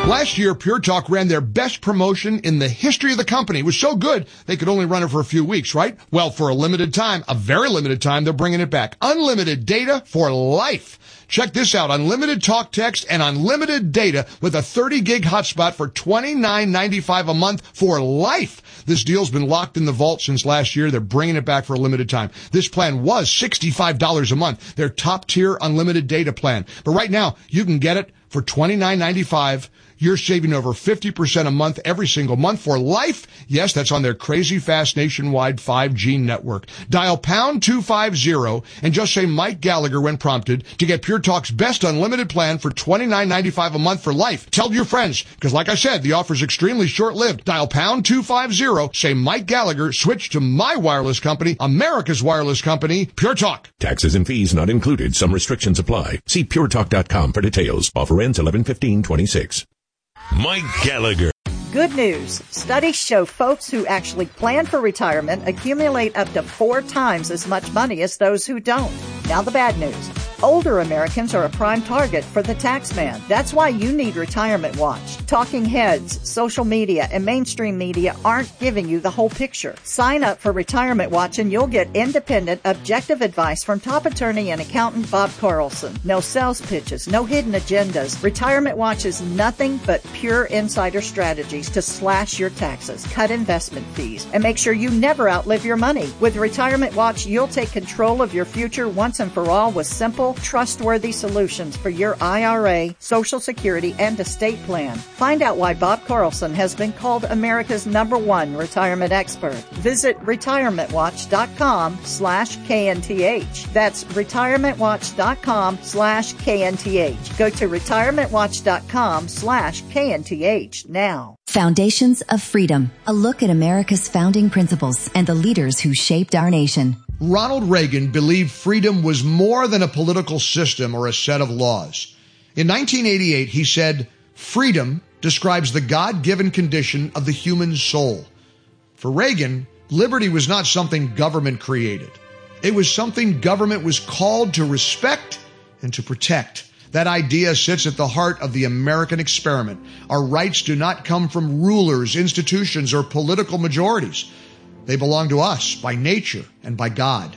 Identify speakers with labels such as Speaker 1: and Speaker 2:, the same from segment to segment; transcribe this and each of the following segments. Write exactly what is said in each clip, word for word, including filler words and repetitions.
Speaker 1: Last year, Pure Talk ran their best promotion in the history of the company. It was so good, they could only run it for a few weeks, right? Well, for a limited time, a very limited time, they're bringing it back. Unlimited data for life. Check this out. Unlimited talk, text, and unlimited data with a thirty gig hotspot for twenty-nine ninety-five a month for life. This deal's been locked in the vault since last year. They're bringing it back for a limited time. This plan was sixty-five dollars a month, their top-tier unlimited data plan. But right now, you can get it for twenty-nine ninety-five. You're saving over fifty percent a month every single month for life. Yes, that's on their crazy fast nationwide five G network. Dial pound two fifty and just say Mike Gallagher when prompted to get Pure Talk's best unlimited plan for twenty-nine ninety-five a month for life. Tell your friends, because like I said, the offer's extremely short-lived. Dial pound two fifty, say Mike Gallagher, switch to my wireless company, America's wireless company, Pure Talk.
Speaker 2: Taxes and fees not included. Some restrictions apply. See pure talk dot com for details. Offer ends eleven fifteen twenty-six. Mike Gallagher.
Speaker 3: Good news. Studies show folks who actually plan for retirement accumulate up to four times as much money as those who don't. Now the bad news. Older Americans are a prime target for the tax man. That's why you need Retirement Watch. Talking heads, social media, and mainstream media aren't giving you the whole picture. Sign up for Retirement Watch and you'll get independent, objective advice from top attorney and accountant Bob Carlson. No sales pitches, no hidden agendas. Retirement Watch is nothing but pure insider strategies to slash your taxes, cut investment fees, and make sure you never outlive your money. With Retirement Watch, you'll take control of your future once and for all with simple, trustworthy solutions for your I R A, Social Security, and estate plan. Find out why Bob Carlson has been called America's number one retirement expert. Visit retirementwatch.com slash KNTH. That's retirementwatch.com slash KNTH. Go to retirementwatch.com slash KNTH now.
Speaker 4: Foundations of Freedom, a look at America's founding principles and the leaders who shaped our nation.
Speaker 1: Ronald Reagan believed freedom was more than a political system or a set of laws. In nineteen eighty-eight, he said, "Freedom describes the God-given condition of the human soul." For Reagan, liberty was not something government created. It was something government was called to respect and to protect. That idea sits at the heart of the American experiment. Our rights do not come from rulers, institutions, or political majorities. They belong to us by nature and by God.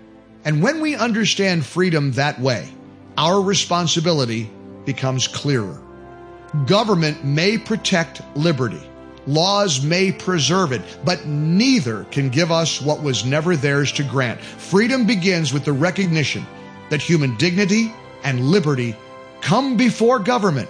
Speaker 1: And when we understand freedom that way, our responsibility becomes clearer. Government may protect liberty. Laws may preserve it, but neither can give us what was never theirs to grant. Freedom begins with the recognition that human dignity and liberty come before government,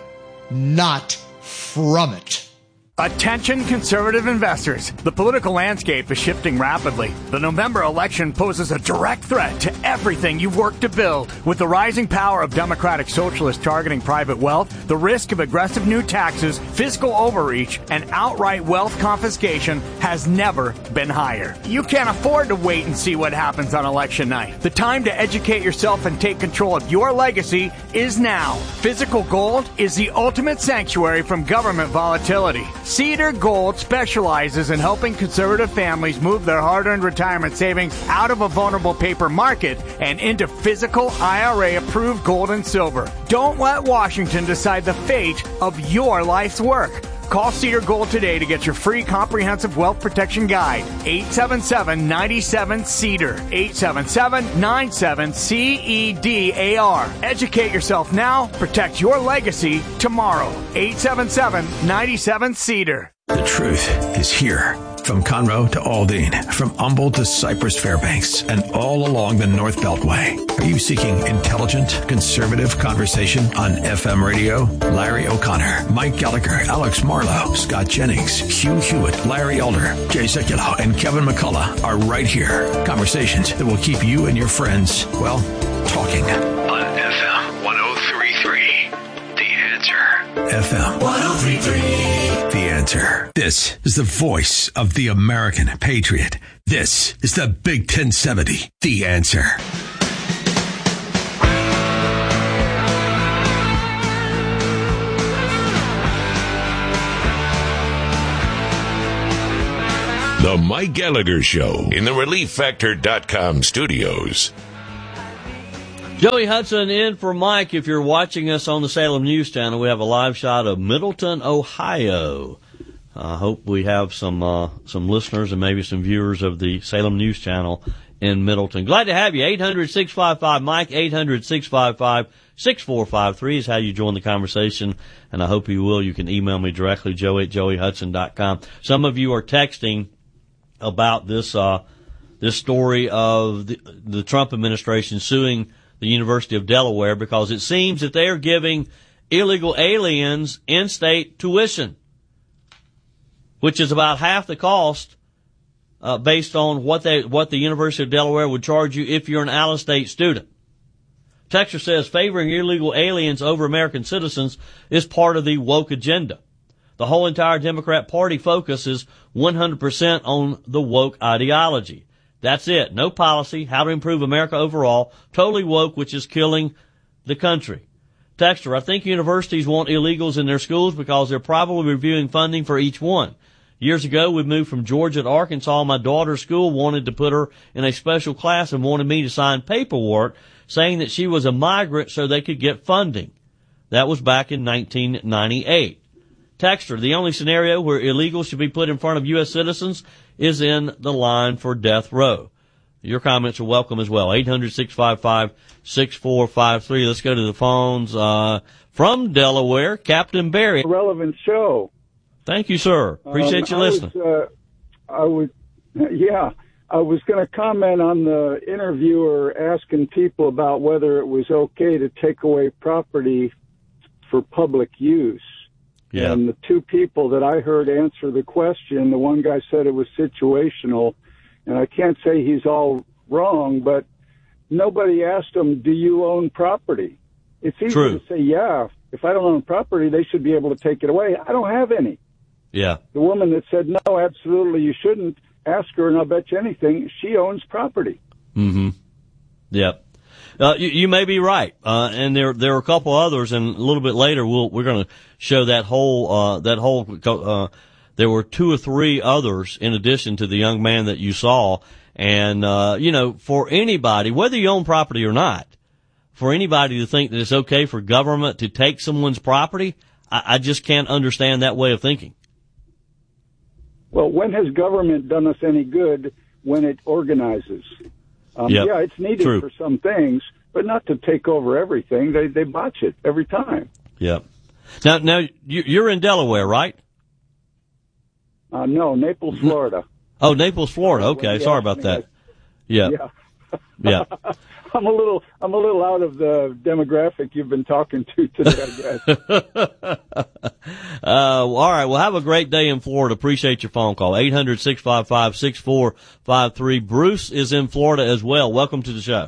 Speaker 1: not from it.
Speaker 5: Attention conservative investors. The political landscape is shifting rapidly. The November election poses a direct threat to everything you've worked to build. With the rising power of Democratic Socialists targeting private wealth, the risk of aggressive new taxes, fiscal overreach, and outright wealth confiscation has never been higher. You can't afford to wait and see what happens on election night. The time to educate yourself and take control of your legacy is now. Physical gold is the ultimate sanctuary from government volatility. Cedar Gold specializes in helping conservative families move their hard-earned retirement savings out of a vulnerable paper market and into physical I R A-approved gold and silver. Don't let Washington decide the fate of your life's work. Call Cedar Gold today to get your free comprehensive wealth protection guide. eight seven seven, nine seven, CEDAR. eight seven seven, nine seven, C E D A R. Educate yourself now. Protect your legacy tomorrow. eight seven seven, nine seven, CEDAR.
Speaker 6: The truth is here. From Conroe to Aldine, from Humboldt to Cypress Fairbanks, and all along the North Beltway. Are you seeking intelligent, conservative conversation on F M radio? Larry O'Connor, Mike Gallagher, Alex Marlowe, Scott Jennings, Hugh Hewitt, Larry Elder, Jay Sekulow, and Kevin McCullough are right here. Conversations that will keep you and your friends, well, talking. On F M one oh three point three, The Answer. F M one oh three point three. The Answer. This is the voice of the American patriot. This is the Big ten seventy. The Answer.
Speaker 2: The Mike Gallagher Show in the relief factor dot com studios.
Speaker 7: Joey Hudson in for Mike. If you're watching us on the Salem News Channel, we have a live shot of Middleton, Ohio. I hope we have some uh, some listeners and maybe some viewers of the Salem News Channel in Middleton. Glad to have you. eight hundred, six five five, Mike, eight hundred, six five five, six four five three is how you join the conversation, and I hope you will. You can email me directly, joey at joey hudson dot com. Some of you are texting about this uh, this story of the, the Trump administration suing the University of Delaware because it seems that they are giving illegal aliens in-state tuition, which is about half the cost uh, based on what they what the University of Delaware would charge you if you're an out-of-state student. Texter says favoring illegal aliens over American citizens is part of the woke agenda. The whole entire Democrat Party focuses one hundred percent on the woke ideology. That's it. No policy, how to improve America overall, totally woke, which is killing the country. Texter, I think universities want illegals in their schools because they're probably reviewing funding for each one. Years ago, we moved from Georgia to Arkansas. My daughter's school wanted to put her in a special class and wanted me to sign paperwork saying that she was a migrant so they could get funding. That was back in nineteen ninety-eight. Texter, the only scenario where illegals should be put in front of U S citizens is in the line for death row. Your comments are welcome as well. eight hundred, six five five, six four five three. Let's go to the phones. Uh, from Delaware, Captain Barry.
Speaker 8: Relevant show.
Speaker 7: Thank you, sir. Appreciate um, you listening.
Speaker 8: I was, uh, I was, yeah, I was going to comment on the interviewer asking people about whether it was okay to take away property for public use.
Speaker 7: Yeah.
Speaker 8: And the two people that I heard answer the question, the one guy said it was situational, and I can't say he's all wrong, but nobody asked him, do you own property? It's easy
Speaker 7: True.
Speaker 8: to say, yeah, if I don't own property, they should be able to take it away. I don't have any.
Speaker 7: Yeah.
Speaker 8: The woman that said, no, absolutely, you shouldn't, ask her, and I'll bet you anything, she owns property.
Speaker 7: Mm-hmm. Yep. Uh, you, you may be right, uh, and there there are a couple others, and a little bit later we'll we're going to show that whole uh, that whole. Uh, there were two or three others in addition to the young man that you saw, and uh, you know, for anybody, whether you own property or not, for anybody to think that it's okay for government to take someone's property, I, I just can't understand that way of thinking.
Speaker 8: Well, when has government done us any good when it organizes? Um,
Speaker 7: yep.
Speaker 8: Yeah, it's needed
Speaker 7: True.
Speaker 8: for some things, but not to take over everything. They they botch it every time.
Speaker 7: Yep. Now, now you, you're in Delaware, right?
Speaker 8: Uh, no, Naples, Florida.
Speaker 7: Oh, Naples, Florida. Okay,
Speaker 8: yeah,
Speaker 7: sorry about that. Yeah.
Speaker 8: Yeah.
Speaker 7: Yeah.
Speaker 8: I'm a little I'm a little out of the demographic you've been talking to today, I guess.
Speaker 7: uh, all right. Well, have a great day in Florida. Appreciate your phone call. eight hundred, six five five, six four five three. Bruce is in Florida as well. Welcome to the show.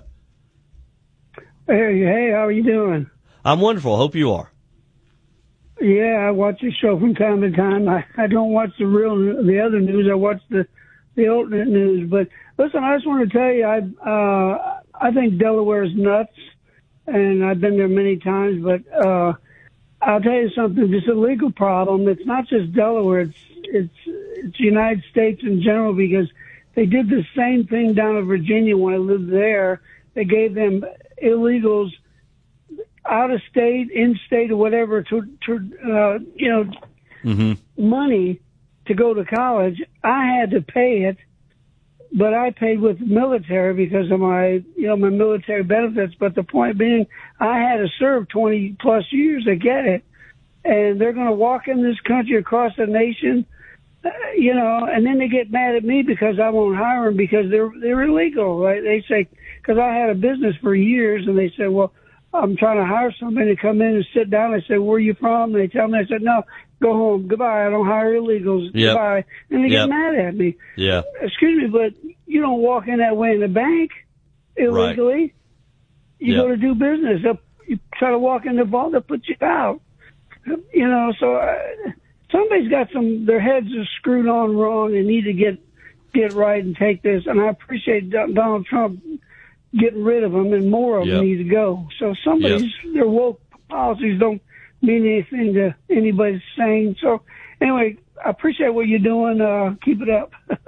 Speaker 9: Hey, hey, how are you doing?
Speaker 7: I'm wonderful. Hope you are.
Speaker 9: Yeah, I watch your show from time to time. I, I don't watch the real, the other news. I watch the, the alternate news. But listen, I just want to tell you, I, uh, I think Delaware is nuts, and I've been there many times. But uh, I'll tell you something: this is a legal problem. It's not just Delaware; it's it's it's the United States in general, because they did the same thing down in Virginia when I lived there. They gave them illegals out of state, in state, or whatever, to, to uh, you know,
Speaker 7: mm-hmm.
Speaker 9: money to go to college. I had to pay it, but I paid with military because of my, you know, my military benefits. But the point being, I had to serve twenty plus years to get it, and they're going to walk in this country across the nation, uh, you know, and then they get mad at me because I won't hire them because they're they're illegal. Right? They say, because I had a business for years, and they said, well, I'm trying to hire somebody to come in and sit down. I said, where are you from? And they tell me, I said, no, go home. Goodbye. I don't hire illegals.
Speaker 7: Yep.
Speaker 9: Goodbye. And they
Speaker 7: Yep.
Speaker 9: get mad at me.
Speaker 7: Yeah.
Speaker 9: Excuse me, but you don't walk in that way in the bank illegally.
Speaker 7: Right.
Speaker 9: You
Speaker 7: Yep.
Speaker 9: go to do business. They'll, you try to walk in the vault, they'll put you out. You know, so uh, somebody's got some, their heads are screwed on wrong. They need to get, get right and take this. And I appreciate Donald Trump getting rid of them, and more of
Speaker 7: Yep.
Speaker 9: them need to go. So somebody's,
Speaker 7: Yep.
Speaker 9: their woke policies don't mean anything to anybody's saying. So anyway, I appreciate what you're doing. Uh, keep it up.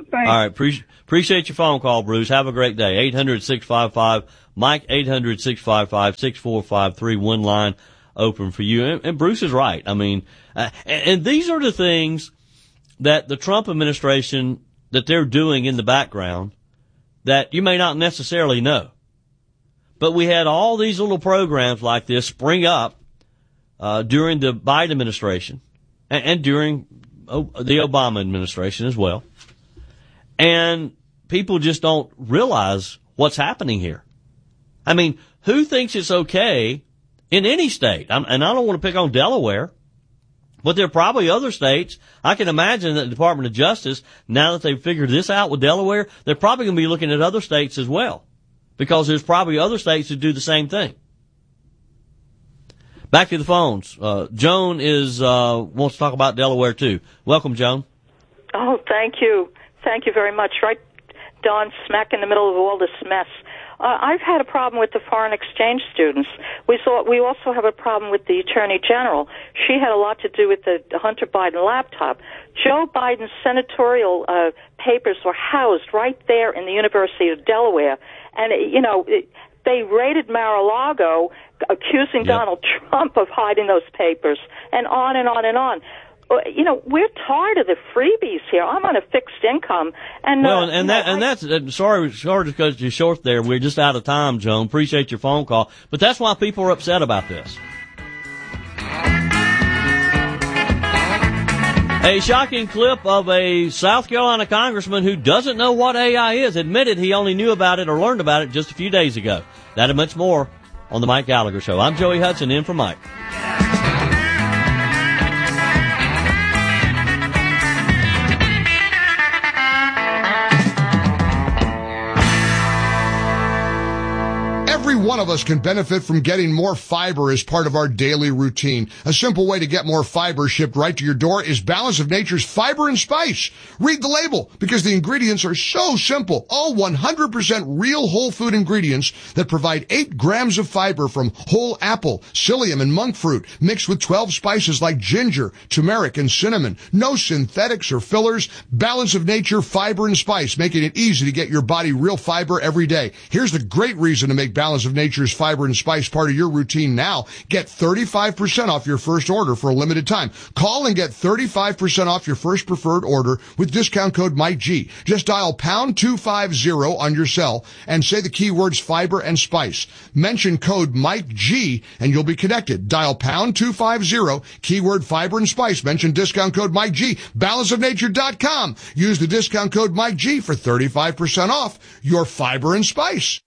Speaker 9: Thanks.
Speaker 7: All right. Pre- appreciate your phone call, Bruce. Have a great day. eight hundred, six five five, Mike, eight hundred, six five five, six four five three. One line open for you. And, and Bruce is right. I mean, uh, and, and these are the things that the Trump administration, that they're doing in the background that you may not necessarily know. But we had all these little programs like this spring up uh, during the Biden administration and, and during o- the Obama administration as well. And people just don't realize what's happening here. I mean, who thinks it's okay in any state? I'm, and I don't want to pick on Delaware, but there are probably other states. I can imagine that the Department of Justice, now that they've figured this out with Delaware, they're probably going to be looking at other states as well, because there's probably other states that do the same thing. Back to the phones. Uh, Joan is uh, wants to talk about Delaware too. Welcome, Joan.
Speaker 10: Oh, thank you. Thank you very much. Right, Don, smack in the middle of all this mess. Uh, I've had a problem with the foreign exchange students. We saw, we also have a problem with the Attorney General. She had a lot to do with the Hunter Biden laptop. Joe Biden's senatorial uh, papers were housed right there in the University of Delaware. And, you know, it, they raided Mar-a-Lago, accusing yep. Donald Trump of hiding those papers, and on and on and on. You know, we're tired of the freebies here. I'm on a fixed income, and
Speaker 7: well,
Speaker 10: uh,
Speaker 7: and, and that
Speaker 10: I,
Speaker 7: and that's uh, sorry, sorry to cut you short there. We're just out of time, Joan. Appreciate your phone call, but that's why people are upset about this. A shocking clip of a South Carolina congressman who doesn't know what A I is admitted he only knew about it or learned about it just a few days ago. That and much more on the Mike Gallagher Show. I'm Joey Hudson, in for Mike.
Speaker 1: Every one of us can benefit from getting more fiber as part of our daily routine. A simple way to get more fiber shipped right to your door is Balance of Nature's Fiber and Spice. Read the label, because the ingredients are so simple. All one hundred percent real whole food ingredients that provide eight grams of fiber from whole apple, psyllium, and monk fruit, mixed with twelve spices like ginger, turmeric, and cinnamon. No synthetics or fillers. Balance of Nature Fiber and Spice, making it easy to get your body real fiber every day. Here's the great reason to make Balance of Nature's Fiber and Spice part of your routine now. Get thirty-five percent off your first order for a limited time. Call and get thirty-five percent off your first preferred order with discount code Mike G. Just dial pound two fifty on your cell and say the keywords fiber and spice. Mention code Mike G and you'll be connected. Dial pound two fifty, keyword fiber and spice. Mention discount code Mike G. balance of nature dot com. Use the discount code Mike G for thirty-five percent off your fiber and spice.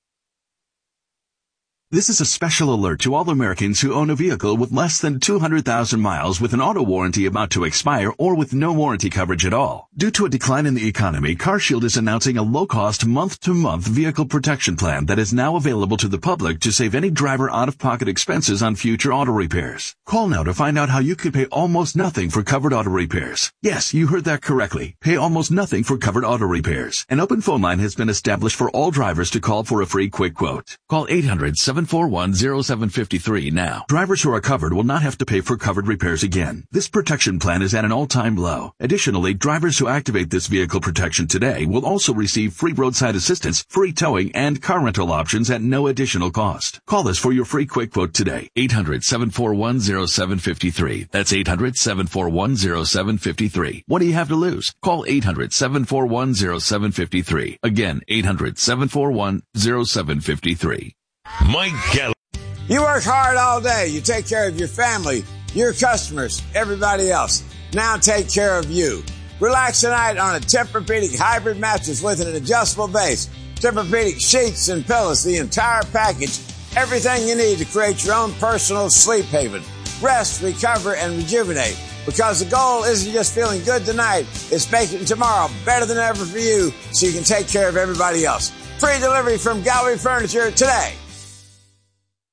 Speaker 11: This is a special alert to all Americans who own a vehicle with less than two hundred thousand miles with an auto warranty about to expire or with no warranty coverage at all. Due to a decline in the economy, CarShield is announcing a low-cost month-to-month vehicle protection plan that is now available to the public to save any driver out-of-pocket expenses on future auto repairs. Call now to find out how you could pay almost nothing for covered auto repairs. Yes, you heard that correctly. Pay almost nothing for covered auto repairs. An open phone line has been established for all drivers to call for a free quick quote. Call eight hundred, seven four one, zero seven five three now. Drivers who are covered will not have to pay for covered repairs again. This protection plan is at an all-time low. Additionally, drivers who activate this vehicle protection today will also receive free roadside assistance, free towing, and car rental options at no additional cost. Call us for your free quick quote today. eight hundred, seven four one, zero seven five three. That's eight hundred, seven four one, zero seven five three. What do you have to lose? Call eight hundred, seven four one, zero seven five three. Again, eight hundred, seven four one, zero seven five three.
Speaker 2: Mike Gallagher.
Speaker 12: You work hard all day. You take care of your family, your customers, everybody else. Now take care of you. Relax tonight on a Tempur-Pedic hybrid mattress with an adjustable base. Tempur-Pedic sheets and pillows, the entire package. Everything you need to create your own personal sleep haven. Rest, recover, and rejuvenate. Because the goal isn't just feeling good tonight, it's making tomorrow better than ever for you so you can take care of everybody else. Free delivery from Gallery Furniture today.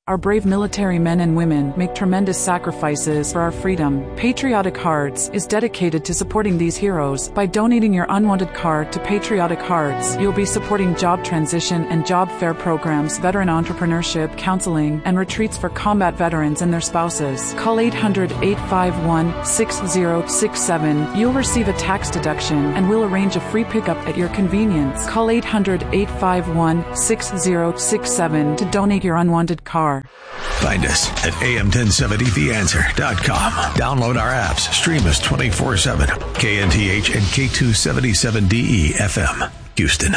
Speaker 13: Our brave military men and women make tremendous sacrifices for our freedom. Patriotic Hearts is dedicated to supporting these heroes. By donating your unwanted card to Patriotic Hearts, you'll be supporting job transition and job fair programs, veteran entrepreneurship, counseling, and retreats for combat veterans and their spouses. Call eight hundred, eight five one, six zero six seven. You'll receive a tax deduction and we'll arrange a free pickup at your convenience. Call eight hundred, eight five one, six zero six seven to donate your unwanted card.
Speaker 6: Find us at A M ten seventy the answer dot com. Download our apps. Stream us twenty-four seven. K N T H and K two seventy-seven D E F M, Houston.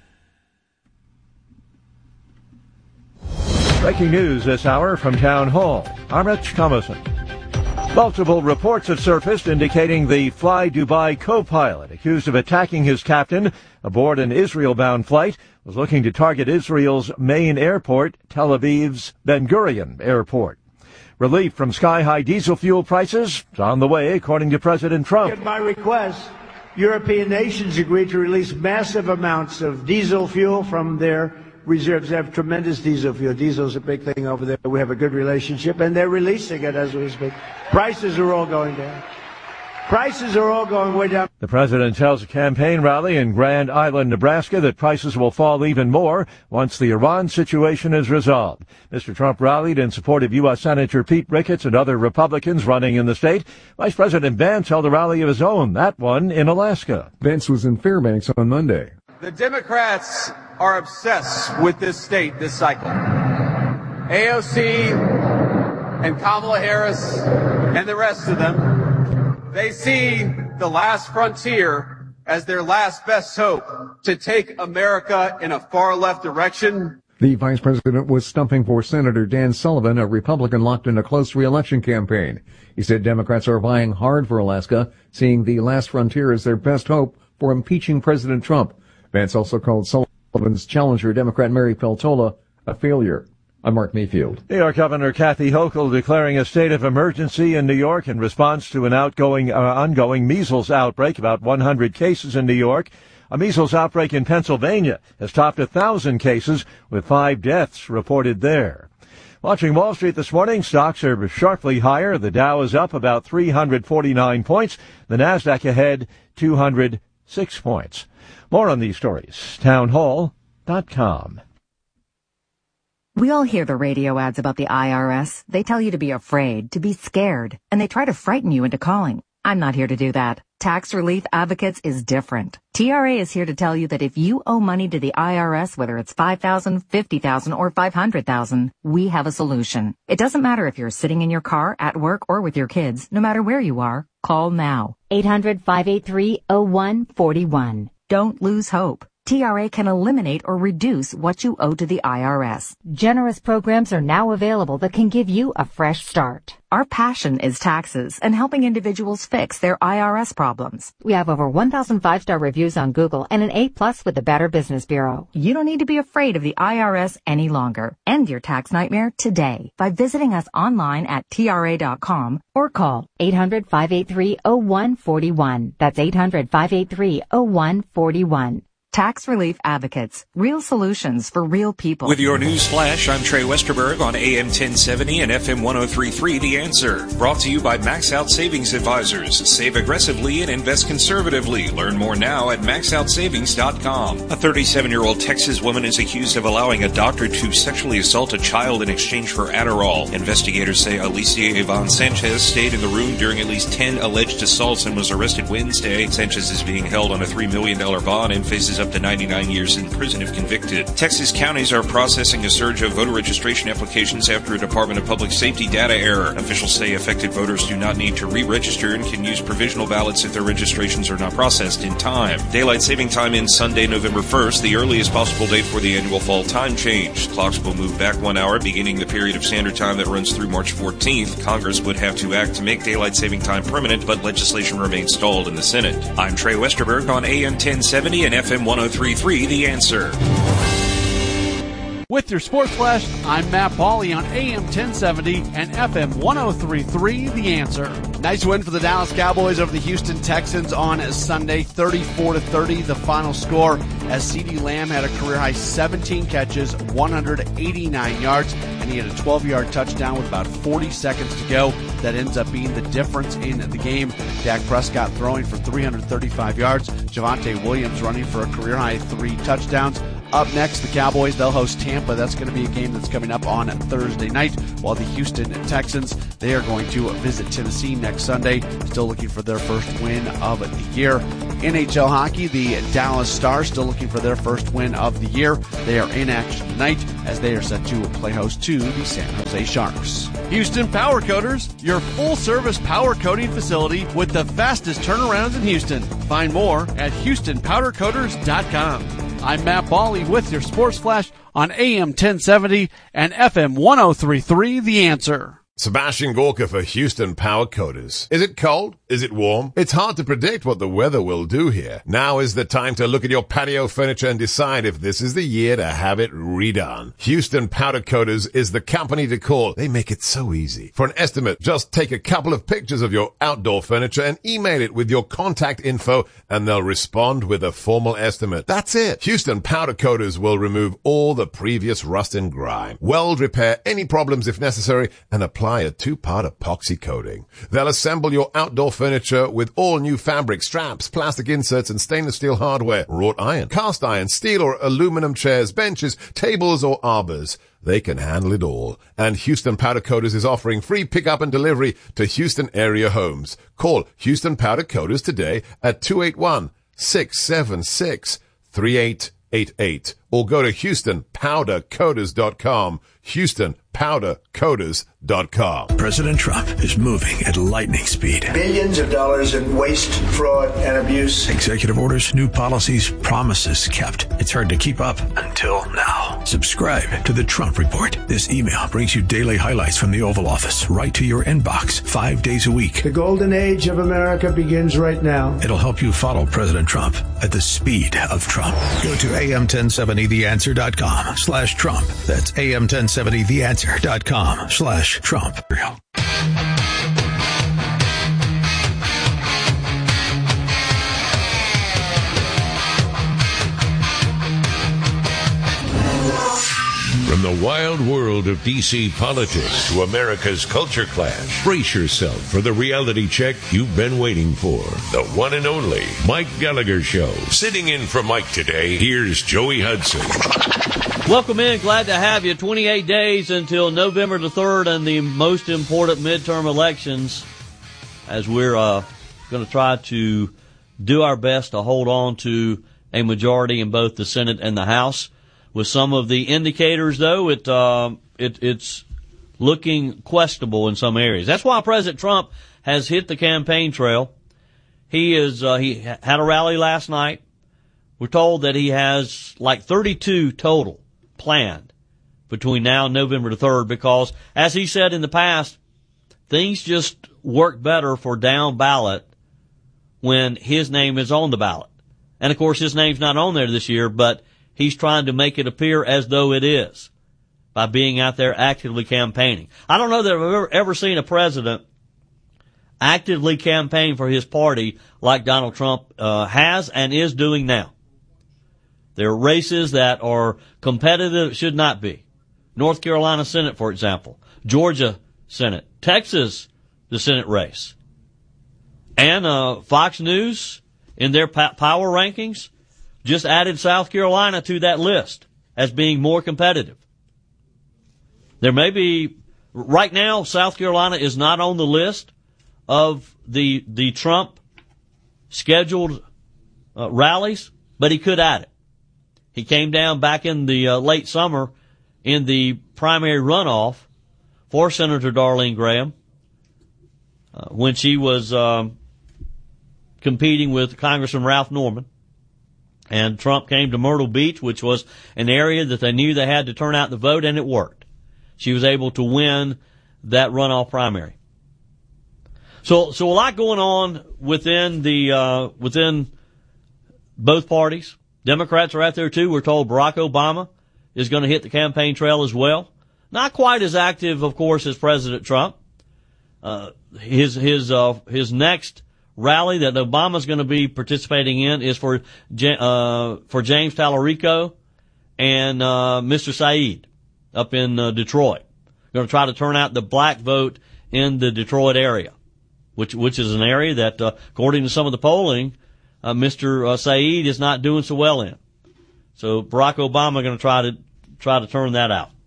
Speaker 14: Breaking news this hour from Town Hall. I'm Rich Thomason. Multiple reports have surfaced indicating the Fly Dubai co-pilot accused of attacking his captain aboard an Israel-bound flight was looking to target Israel's main airport, Tel Aviv's Ben Gurion Airport. Relief from sky-high diesel fuel prices is on the way, according to President Trump.
Speaker 15: At my request, European nations agreed to release massive amounts of diesel fuel from their reserves. They have tremendous diesel fuel. Diesel's a big thing over there. We have a good relationship, and they're releasing it as we speak. Prices are all going down. Prices are all going way down.
Speaker 14: The president tells a campaign rally in Grand Island, Nebraska, that prices will fall even more once the Iran situation is resolved. Mister Trump rallied in support of U S Senator Pete Ricketts and other Republicans running in the state. Vice President Vance held a rally of his own, that one in Alaska.
Speaker 16: Vance was in Fairbanks on Monday.
Speaker 17: The Democrats are obsessed with this state this cycle. A O C and Kamala Harris and the rest of them, they see the last frontier as their last best hope to take America in a far left direction.
Speaker 16: The vice president was stumping for Senator Dan Sullivan, a Republican locked in a close re-election campaign. He said Democrats are vying hard for Alaska, seeing the last frontier as their best hope for impeaching President Trump. Vance also called Sullivan's challenger, Democrat Mary Peltola, a failure. I'm Mark Mayfield.
Speaker 14: New York Governor Kathy Hochul declaring a state of emergency in New York in response to an outgoing, uh, ongoing measles outbreak. About one hundred cases in New York. A measles outbreak in Pennsylvania has topped one thousand cases, with five deaths reported there. Watching Wall Street this morning, stocks are sharply higher. The Dow is up about three hundred forty-nine points. The Nasdaq ahead two hundred six points. More on these stories. town hall dot com.
Speaker 18: We all hear the radio ads about the I R S. They tell you to be afraid, to be scared, and they try to frighten you into calling. I'm not here to do that. Tax Relief Advocates is different. T R A is here to tell you that if you owe money to the I R S, whether it's five thousand dollars, fifty thousand dollars, or five hundred thousand dollars, we have a solution. It doesn't matter if you're sitting in your car, at work, or with your kids. No matter where you are, call now.
Speaker 19: eight hundred, five eight three, oh one four one.
Speaker 18: Don't lose hope. T R A can eliminate or reduce what you owe to the I R S.
Speaker 19: Generous programs are now available that can give you a fresh start.
Speaker 18: Our passion is taxes and helping individuals fix their I R S problems.
Speaker 19: We have over one thousand five-star reviews on Google and an A plus with the Better Business Bureau.
Speaker 18: You don't need to be afraid of the I R S any longer. End your tax nightmare today by visiting us online at T R A dot com or call
Speaker 19: eight hundred, five eight three, oh one four one. That's eight hundred, five eight three, oh one four one.
Speaker 18: Tax Relief Advocates. Real solutions for real people.
Speaker 20: With your news flash, I'm Trey Westerberg on A M ten seventy and F M ten thirty-three The Answer. Brought to you by Max Out Savings Advisors. Save aggressively and invest conservatively. Learn more now at max out savings dot com. A thirty-seven-year-old Texas woman is accused of allowing a doctor to sexually assault a child in exchange for Adderall. Investigators say Alicia Yvonne Sanchez stayed in the room during at least ten alleged assaults and was arrested Wednesday. Sanchez is being held on a three million dollars bond and faces up to ninety-nine years in prison if convicted. Texas counties are processing a surge of voter registration applications after a Department of Public Safety data error. Officials say affected voters do not need to re-register and can use provisional ballots if their registrations are not processed in time. Daylight saving time ends Sunday, November first, the earliest possible date for the annual fall time change. Clocks will move back one hour, beginning the period of standard time that runs through March fourteenth. Congress would have to act to make daylight saving time permanent, but legislation remains stalled in the Senate. I'm Trey Westerberg on A M ten seventy and F M ten thirty-three The Answer.
Speaker 21: With your Sports Flash, I'm Matt Pauley on A M ten seventy and F M ten thirty-three The Answer. Nice win for the Dallas Cowboys over the Houston Texans on Sunday, thirty-four to thirty, the final score, as CeeDee Lamb had a career-high seventeen catches, one hundred eighty-nine yards, and and he had a twelve-yard touchdown with about forty seconds to go. That ends up being the difference in the game. Dak Prescott throwing for three hundred thirty-five yards. Javonte Williams running for a career-high three touchdowns. Up next, the Cowboys, they'll host Tampa. That's going to be a game that's coming up on Thursday night, while the Houston Texans, they are going to visit Tennessee next Sunday, still looking for their first win of the year. N H L hockey, the Dallas Stars still looking for their first win of the year. They are in action tonight as they are set to play host to the San Jose Sharks. Houston Power Coaters, your full-service power coating facility with the fastest turnarounds in Houston. Find more at houston powder coaters dot com. I'm Matt Bawley with your Sports Flash on A M ten seventy and F M one oh three point three The Answer.
Speaker 3: Sebastian Gorka for Houston Power Coaters. Is it cold? Is it warm? It's hard to predict what the weather will do here. Now is the time to look at your patio furniture and decide if this is the year to have it redone. Houston Powder Coaters is the company to call. They make it so easy. For an estimate, just take a couple of pictures of your outdoor furniture and email it with your contact info, and they'll respond with a formal estimate. That's it. Houston Powder Coaters will remove all the previous rust and grime, weld repair any problems if necessary, and apply a two-part epoxy coating. They'll assemble your outdoor furniture with all new fabric, straps, plastic inserts, and stainless steel hardware, wrought iron, cast iron, steel or aluminum chairs, benches, tables, or arbors. They can handle it all. And Houston Powder Coaters is offering free pickup and delivery to Houston area homes. Call Houston Powder Coaters today at two eight one, six seven six, three eight eight eight or go to houston powder coaters dot com. houston powder coaters dot com.
Speaker 6: President Trump is moving at lightning speed.
Speaker 22: Billions of dollars in waste, fraud, and abuse.
Speaker 6: Executive orders, new policies, promises kept. It's hard to keep up until now. Subscribe to the Trump Report. This email brings you daily highlights from the Oval Office right to your inbox five days a week.
Speaker 22: The golden age of America begins right now.
Speaker 6: It'll help you follow President Trump at the speed of Trump. Go to A M ten seventy the answer dot com slash Trump. That's A M ten seventy the answer dot com slash Trump.
Speaker 2: From the wild world of D C politics to America's culture clash, brace yourself for the reality check you've been waiting for. The one and only Mike Gallagher Show. Sitting in for Mike today, here's Joey Hudson.
Speaker 7: Welcome in. Glad to have you. twenty-eight days until November the third and the most important midterm elections, as we're uh, going to try to do our best to hold on to a majority in both the Senate and the House. With some of the indicators, though, it, uh, it it's looking questionable in some areas. That's why President Trump has hit the campaign trail. He is uh, he had a rally last night. We're told that he has like thirty-two total planned between now and November the third because, as he said in the past, things just work better for down ballot when his name is on the ballot. And, of course, his name's not on there this year, but he's trying to make it appear as though it is by being out there actively campaigning. I don't know that I've ever, ever seen a president actively campaign for his party like Donald Trump uh, has and is doing now. There are races that are competitive, should not be. North Carolina Senate, for example. Georgia Senate. Texas, the Senate race. And uh, Fox News, in their power rankings, just added South Carolina to that list as being more competitive. There may be, right now, South Carolina is not on the list of the the Trump scheduled uh, rallies, but he could add it. He came down back in the uh, late summer in the primary runoff for Senator Darlene Graham uh, when she was um, competing with Congressman Ralph Norman. And Trump came to Myrtle Beach, which was an area that they knew they had to turn out the vote, and it worked. She was able to win that runoff primary. So, so a lot going on within the, uh, within both parties. Democrats are out there too. We're told Barack Obama is going to hit the campaign trail as well. Not quite as active, of course, as President Trump. Uh, his, his, uh, his next rally that Obama's going to be participating in is for, uh, for James Tallarico and, uh, Mister Said up in uh, Detroit. going to try to turn out the black vote in the Detroit area, which which is an area that, uh, according to some of the polling, uh, Mister Uh, Saeed is not doing so well in. So Barack Obama going to try to try to turn that out.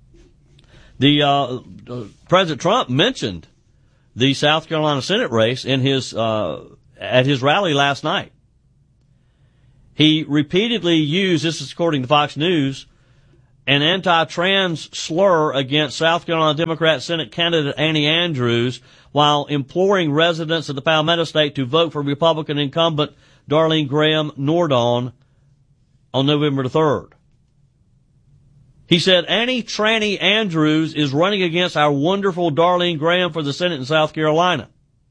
Speaker 7: The uh, President Trump mentioned the South Carolina Senate race in his uh, at his rally last night. He repeatedly used, this is according to Fox News, an anti-trans slur against South Carolina Democrat Senate candidate Annie Andrews while imploring residents of the Palmetto State to vote for Republican incumbent Darlene Graham Nordon on November the third. He said, Annie Tranny Andrews is running against our wonderful Darlene Graham for the Senate in South Carolina.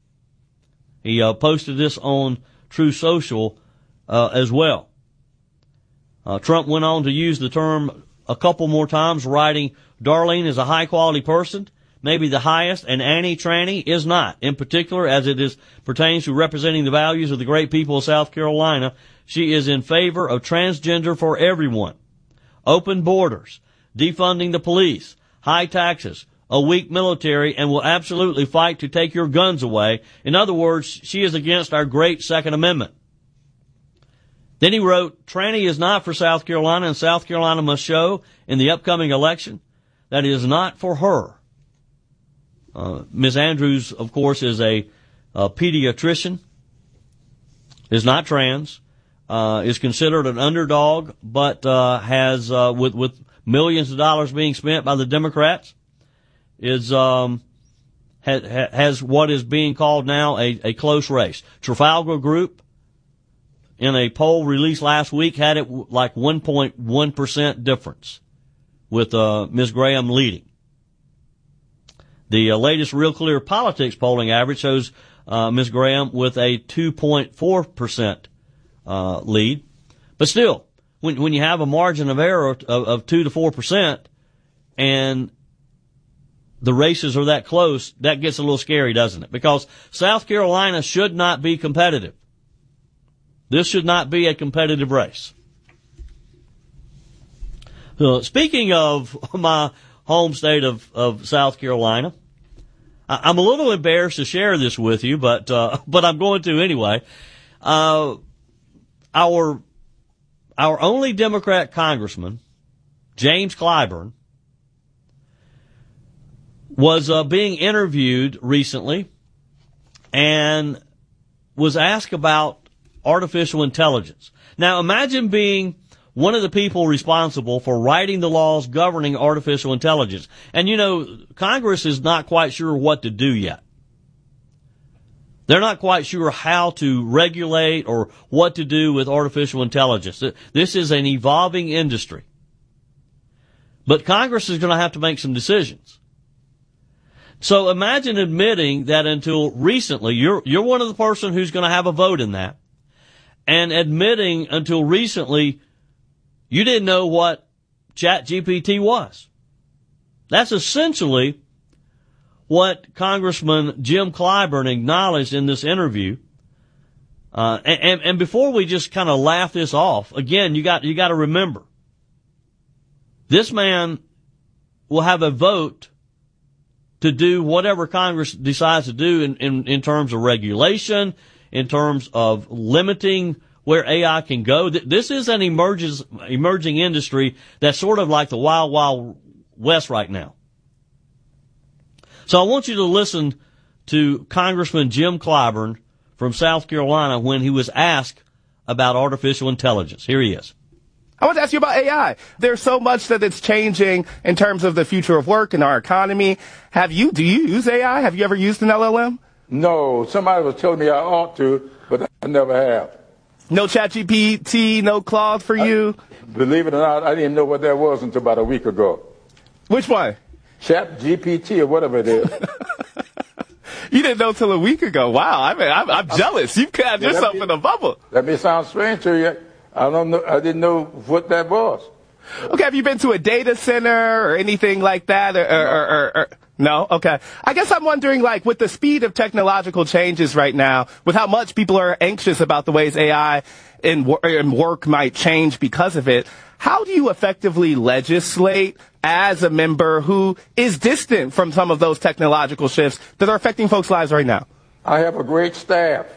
Speaker 7: He uh, posted this on True Social uh, as well. Uh, Trump went on to use the term a couple more times, writing, Darlene is a high-quality person, maybe the highest, and Annie Tranny is not. In particular, as it is pertains to representing the values of the great people of South Carolina, she is in favor of transgender for everyone, open borders, defunding the police, high taxes, a weak military, and will absolutely fight to take your guns away. In other words, she is against our great Second Amendment. Then he wrote, Tranny is not for South Carolina, and South Carolina must show in the upcoming election that it is not for her. Uh, Miz Andrews, of course, is a, a pediatrician, is not trans, uh, is considered an underdog, but uh, has, uh, with, with millions of dollars being spent by the Democrats, is um, ha, ha, has what is being called now a, a close race. Trafalgar Group, in a poll released last week, had it like one point one percent difference with uh, Miz Graham leading. The uh, latest Real Clear Politics polling average shows uh, Miz Graham with a two point four percent uh, lead. But still, when when you have a margin of error of, of two to four percent and the races are that close, that gets a little scary, doesn't it? Because South Carolina should not be competitive. This should not be a competitive race. So, speaking of my home state of, of South Carolina, I, I'm a little embarrassed to share this with you, but uh, but I'm going to anyway. Uh, our our only Democrat congressman, James Clyburn, was uh, being interviewed recently and was asked about artificial intelligence. Now imagine being one of the people responsible for writing the laws governing artificial intelligence. And you know, Congress is not quite sure what to do yet. They're not quite sure how to regulate or what to do with artificial intelligence. This is an evolving industry. But Congress is going to have to make some decisions. So imagine admitting that until recently, you're, you're one of the person who's going to have a vote in that, and admitting until recently you didn't know what ChatGPT was. That's essentially what Congressman Jim Clyburn acknowledged in this interview. Uh, and, and before we just kind of laugh this off, again, you got, you got to remember, this man will have a vote to do whatever Congress decides to do in, in, in terms of regulation, in terms of limiting where A I can go. This is an emerges, emerging industry that's sort of like the wild, wild west right now. So I want you to listen to Congressman Jim Clyburn from South Carolina when he was asked about artificial intelligence. Here he is.
Speaker 4: I want to ask you about A I. There's so much that it's changing in terms of the future of work and our economy. Have you, do you use A I? Have you ever used an L L M?
Speaker 5: No, somebody was telling me I ought to, but I never have.
Speaker 4: No ChatGPT, no Claude for you?
Speaker 5: I, believe it or not, I didn't know what that was until about a week ago.
Speaker 4: Which one?
Speaker 5: ChatGPT or whatever it is.
Speaker 4: You didn't know till a week ago. Wow, I mean, I'm, I'm jealous. You've got
Speaker 5: yeah,
Speaker 4: yourself
Speaker 5: may,
Speaker 4: in a bubble.
Speaker 5: That may sound strange to you. I don't know. I didn't know what that was.
Speaker 4: Okay, have you been to a data center or anything like that? Or, or, no. Or, or, or, no? Okay. I guess I'm wondering, like, with the speed of technological changes right now, with how much people are anxious about the ways A I and, and work might change because of it, how do you effectively legislate as a member who is distant from some of those technological shifts that are affecting folks' lives right now?
Speaker 5: I have a great staff.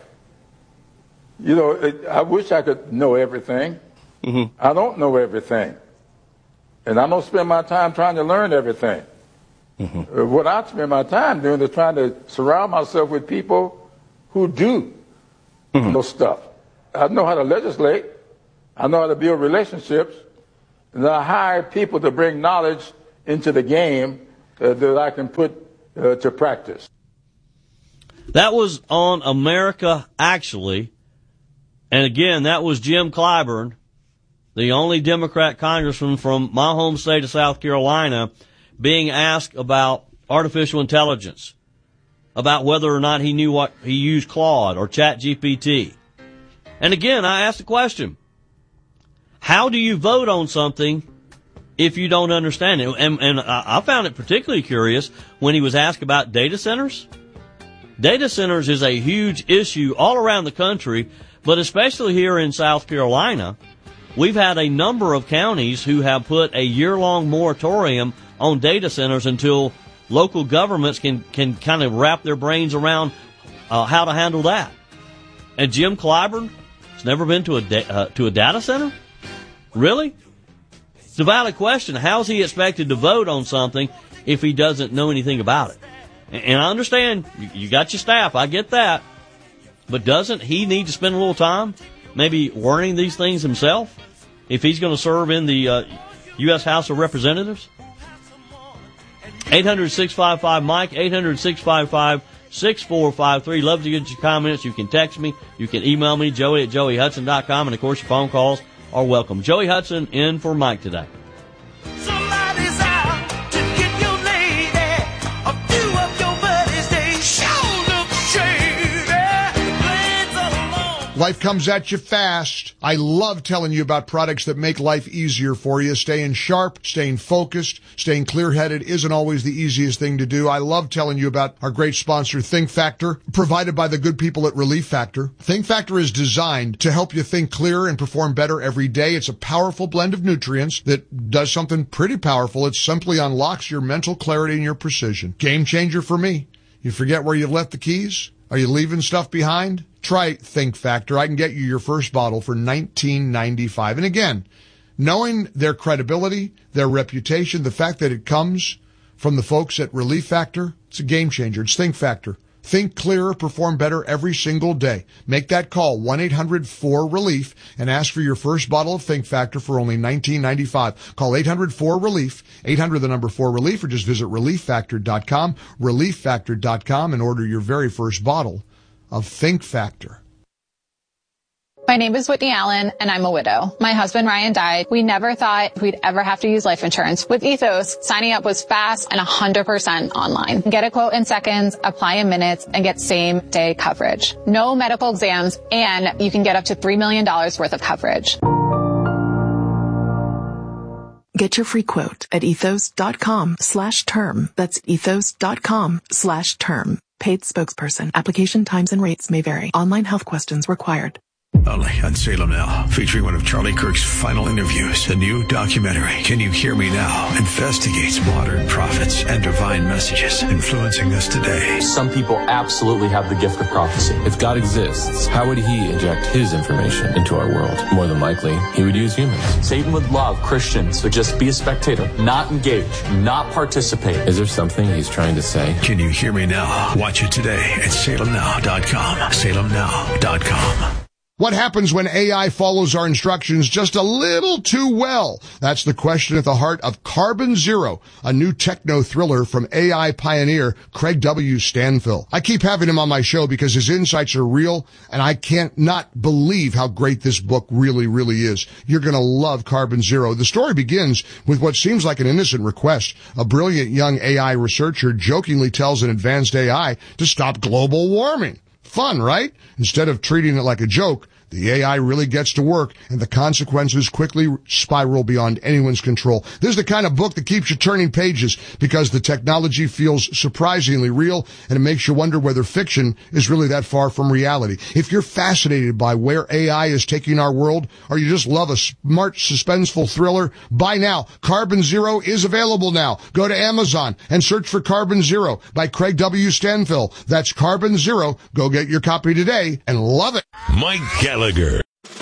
Speaker 5: You know, it, I wish I could know everything. Mm-hmm. I don't know everything. And I don't spend my time trying to learn everything. Mm-hmm. Uh, what I spend my time doing is trying to surround myself with people who do mm-hmm. know stuff. I know how to legislate. I know how to build relationships. And then I hire people to bring knowledge into the game uh, that I can put uh, to practice.
Speaker 7: That was on America Actually. And again, that was Jim Clyburn, the only Democrat congressman from my home state of South Carolina, being asked about artificial intelligence, about whether or not he knew what he used Claude or ChatGPT. And again, I asked the question, how do you vote on something if you don't understand it? And, and I found it particularly curious when he was asked about data centers. Data centers is a huge issue all around the country, but especially here in South Carolina. We've had a number of counties who have put a year-long moratorium on data centers until local governments can, can kind of wrap their brains around uh, how to handle that. And Jim Clyburn has never been to a da- uh, to a data center? Really? It's a valid question. How's he expected to vote on something if he doesn't know anything about it? And, and I understand, you, you got your staff, I get that. But doesn't he need to spend a little time maybe learning these things himself if he's going to serve in the uh, U S House of Representatives? eight hundred, six five five, Mike, eight hundred, six five five, six four five three. Love to get your comments. You can text me. You can email me, joey at joey hudson dot com. And, of course, your phone calls are welcome. Joey Hudson in for Mike today.
Speaker 8: Somebody's out to get your lady. A few of your buddies, they sure look shady. Blades alone.
Speaker 1: Life comes at you fast. I love telling you about products that make life easier for you. Staying sharp, staying focused, staying clear-headed isn't always the easiest thing to do. I love telling you about our great sponsor, Think Factor, provided by the good people at Relief Factor. Think Factor is designed to help you think clearer and perform better every day. It's a powerful blend of nutrients that does something pretty powerful. It simply unlocks your mental clarity and your precision. Game changer for me. You forget where you left the keys? Are you leaving stuff behind? Try Think Factor. I can get you your first bottle for nineteen ninety-five. And again, knowing their credibility, their reputation, the fact that it comes from the folks at Relief Factor, it's a game changer. It's Think Factor. Think clearer, perform better every single day. Make that call, one eight hundred four relief, and ask for your first bottle of Think Factor for only nineteen ninety-five. Call eight hundred four relief, eight hundred the number four relief, or just visit relief factor dot com, relief factor dot com, and order your very first bottle of Think Factor.
Speaker 9: My name is Whitney Allen, and I'm a widow. My husband, Ryan, died. We never thought we'd ever have to use life insurance. With Ethos, signing up was fast and one hundred percent online. Get a quote in seconds, apply in minutes, and get same-day coverage. No medical exams, and you can get up to three million dollars worth of coverage.
Speaker 23: Get your free quote at ethos.com slash term. That's ethos.com slash term. Paid spokesperson. Application times and rates may vary. Online health questions required.
Speaker 6: Only on Salem Now, featuring one of Charlie Kirk's final interviews. The new documentary, Can You Hear Me Now?, investigates modern prophets and divine messages influencing us today.
Speaker 24: Some people absolutely have the gift of prophecy. If God exists, how would he inject his information into our world? More than likely, he would use humans. Satan would love Christians to just be a spectator, not engage, not participate. Is there something he's trying to say?
Speaker 6: Can You Hear Me Now? Watch it today at salem now dot com. salem now dot com.
Speaker 1: What happens when A I follows our instructions just a little too well? That's the question at the heart of Carbon Zero, a new techno thriller from A I pioneer Craig W. Stanfill. I keep having him on my show because his insights are real, and I can't not believe how great this book really, really is. You're going to love Carbon Zero. The story begins with what seems like an innocent request. A brilliant young A I researcher jokingly tells an advanced A I to stop global warming. Fun, right? Instead of treating it like a joke, the A I really gets to work and the consequences quickly spiral beyond anyone's control. This is the kind of book that keeps you turning pages because the technology feels surprisingly real and it makes you wonder whether fiction is really that far from reality. If you're fascinated by where A I is taking our world, or you just love a smart, suspenseful thriller, buy now. Carbon Zero is available now. Go to Amazon and search for Carbon Zero by Craig W. Stanfill. That's Carbon Zero. Go get your copy today and love it.
Speaker 2: Mike Gallagher.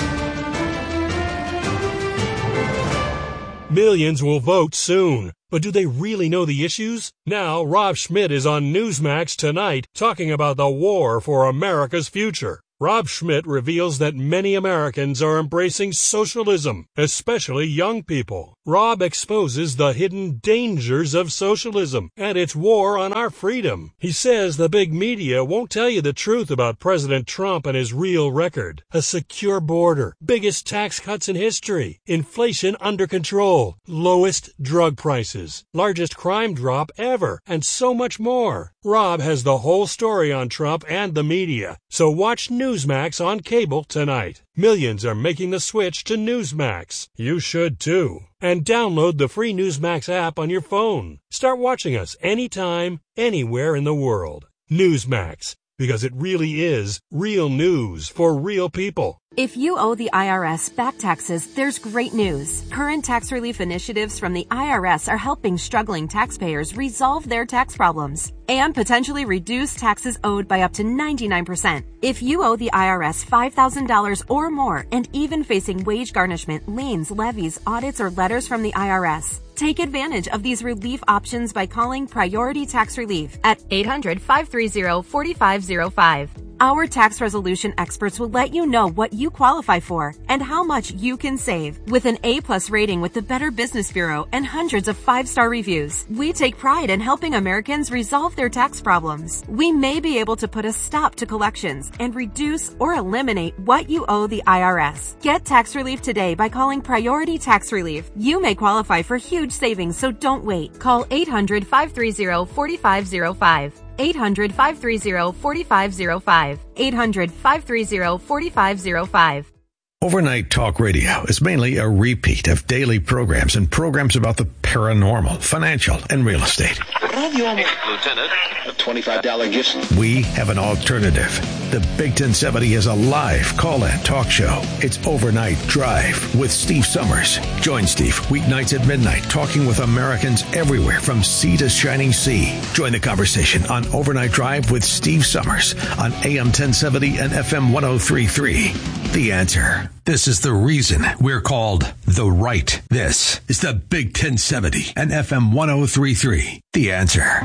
Speaker 10: Millions will vote soon, but do they really know the issues? Now, Rob Schmidt is on Newsmax tonight talking about the war for America's future. Rob Schmidt reveals that many Americans are embracing socialism, especially young people. Rob exposes the hidden dangers of socialism and its war on our freedom. He says the big media won't tell you the truth about President Trump and his real record. A secure border, biggest tax cuts in history, inflation under control, lowest drug prices, largest crime drop ever, and so much more. Rob has the whole story on Trump and the media, so watch Newsmax on cable tonight. Millions are making the switch to Newsmax. You should too. And download the free Newsmax app on your phone. Start watching us anytime, anywhere in the world. Newsmax, because it really is real news for real people.
Speaker 11: If you owe the I R S back taxes, there's great news. Current tax relief initiatives from the I R S are helping struggling taxpayers resolve their tax problems and potentially reduce taxes owed by up to ninety-nine percent. If you owe the I R S five thousand dollars or more and even facing wage garnishment, liens, levies, audits, or letters from the I R S, take advantage of these relief options by calling Priority Tax Relief at eight hundred, five three zero, four five zero five. Our tax resolution experts will let you know what you qualify for and how much you can save. With an A-plus rating with the Better Business Bureau and hundreds of five-star reviews, we take pride in helping Americans resolve their tax problems. We may be able to put a stop to collections and reduce or eliminate what you owe the I R S. Get tax relief today by calling Priority Tax Relief. You may qualify for huge savings, so don't wait. Call eight hundred, five three zero, four five zero five. eight hundred, five three zero, four five zero five. eight hundred, five three zero, four five zero five.
Speaker 6: Overnight Talk Radio is mainly a repeat of daily programs and programs about the paranormal, financial, and real estate.
Speaker 12: Lieutenant, a twenty-five dollars gift.
Speaker 6: We have an alternative. The Big ten seventy is a live call-in talk show. It's Overnight Drive with Steve Summers. Join Steve weeknights at midnight, talking with Americans everywhere from sea to shining sea. Join the conversation on Overnight Drive with Steve Summers on A M ten seventy and F M ten thirty-three. The Answer. This is the reason we're called The Right. This is the Big ten seventy and F M ten thirty-three. The Answer.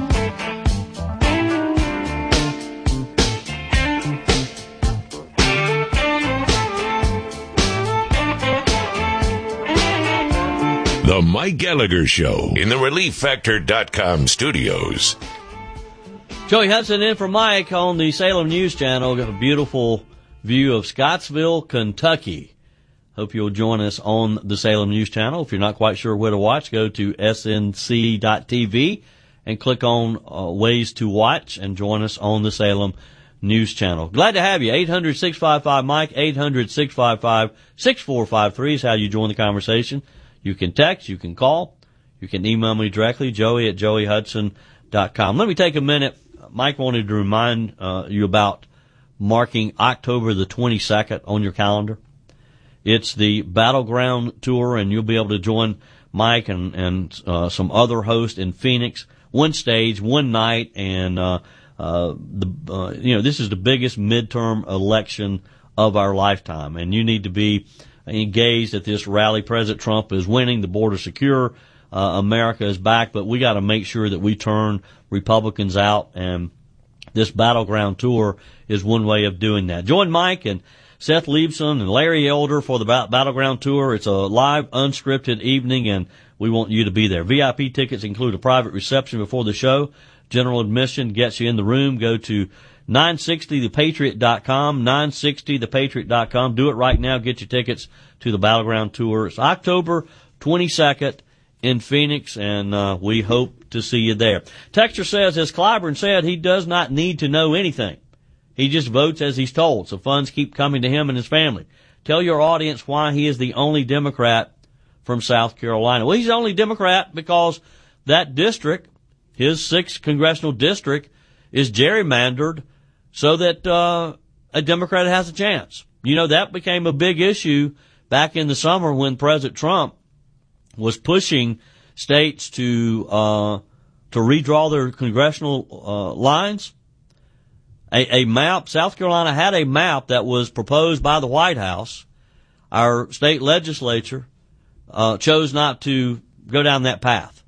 Speaker 2: The Mike Gallagher Show in the Relief Factor dot com studios.
Speaker 7: Joey Hudson in for Mike on the Salem News Channel. Got a beautiful view of Scottsville, Kentucky. Hope you'll join us on the Salem News Channel. If you're not quite sure where to watch, go to S N C dot T V and click on uh, Ways to Watch and join us on the Salem News Channel. Glad to have you. eight hundred, six five five, Mike, eight hundred, six five five, six four five three is how you join the conversation. You can text, you can call, you can email me directly, joey at joey hudson dot com. Let me take a minute. Mike wanted to remind uh, you about marking October the twenty-second on your calendar. It's the Battleground Tour, and you'll be able to join Mike and, and uh, some other hosts in Phoenix. One stage, one night, and uh, uh, the uh, you know this is the biggest midterm election of our lifetime, and you need to be engaged at this rally. President Trump is winning, the border secure, uh, America is back, but we got to make sure that we turn Republicans out, and this Battleground Tour is one way of doing that. Join Mike and Seth Liebson and Larry Elder for the Battleground Tour. It's a live, unscripted evening, and we want you to be there. V I P tickets include a private reception before the show. General admission gets you in the room. Go to nine sixty the patriot dot com, nine sixty the patriot dot com. Do it right now. Get your tickets to the Battleground Tour. It's October twenty-second in Phoenix, and uh, we hope to see you there. Texter says, as Clyburn said, he does not need to know anything. He just votes as he's told, so funds keep coming to him and his family. Tell your audience why he is the only Democrat from South Carolina. Well, he's the only Democrat because that district, his sixth congressional district, is gerrymandered so that uh, a Democrat has a chance. You know, that became a big issue back in the summer when President Trump was pushing states to uh, to redraw their congressional uh, lines. A, a map, South Carolina had a map that was proposed by the White House. Our state legislature uh, chose not to go down that path.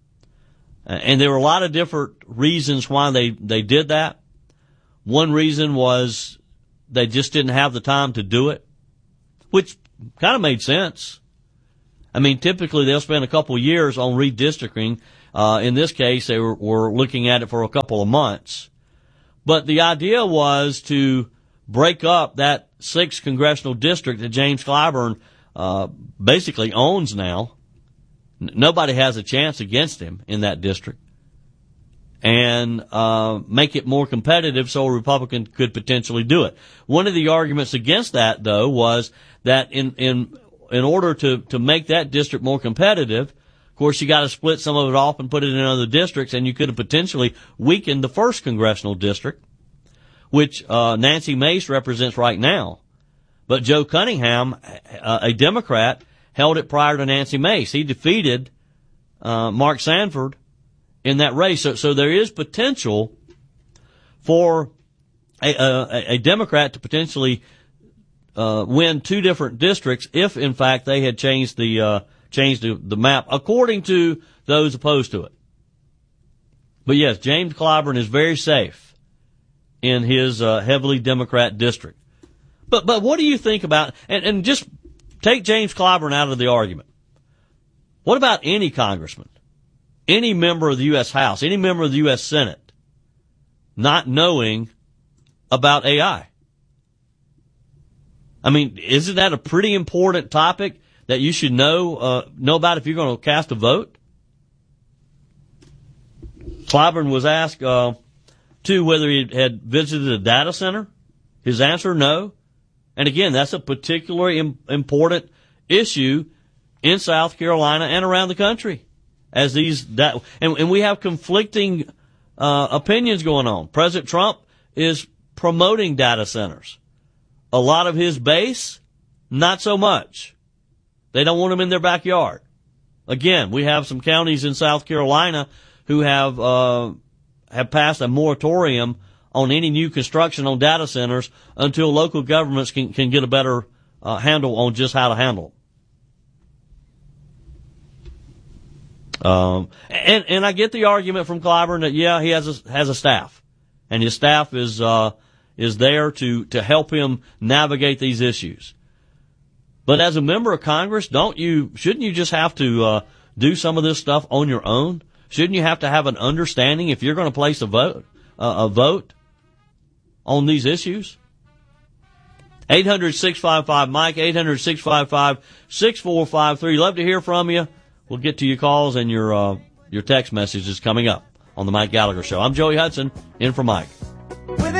Speaker 7: And there were a lot of different reasons why they, they did that. One reason was they just didn't have the time to do it, which kind of made sense. I mean, typically they'll spend a couple of years on redistricting. Uh, in this case, they were, were looking at it for a couple of months. But the idea was to break up that sixth congressional district that James Clyburn uh, basically owns now. N- nobody has a chance against him in that district. And uh make it more competitive so a Republican could potentially do it. One of the arguments against that, though, was that in in in order to to make that district more competitive, of course, you got to split some of it off and put it in other districts, and you could have potentially weakened the first congressional district, which uh Nancy Mace represents right now. But Joe Cunningham, uh, a Democrat, held it prior to Nancy Mace. He defeated uh Mark Sanford in that race. So, so there is potential for a, a, a Democrat to potentially uh win two different districts if, in fact, they had changed the uh changed the, the map according to those opposed to it. But yes, James Clyburn is very safe in his uh, heavily Democrat district. But but what do you think about, and, and just take James Clyburn out of the argument. What about any congressman, any member of the U S House, any member of the U S Senate not knowing about A I? I mean, isn't that a pretty important topic that you should know uh, know about if you're going to cast a vote? Clyburn was asked, uh, too, whether he had visited a data center. His answer, no. And again, that's a particularly im- important issue in South Carolina and around the country. As these, da- and, and we have conflicting uh, opinions going on. President Trump is promoting data centers. A lot of his base, not so much. They don't want them in their backyard. Again, we have some counties in South Carolina who have uh have passed a moratorium on any new construction on data centers until local governments can, can get a better uh, handle on just how to handle them. Um, and, and I get the argument from Clyburn that, yeah, he has a, has a staff. And his staff is uh is there to, to help him navigate these issues. But as a member of Congress, don't you, shouldn't you just have to, uh, do some of this stuff on your own? Shouldn't you have to have an understanding if you're going to place a vote, uh, a vote on these issues? eight hundred, six five five, Mike, eight hundred, six five five, six four five three. Love to hear from you. We'll get to your calls and your, uh, your text messages coming up on the Mike Gallagher Show. I'm Joey Hudson, in for Mike.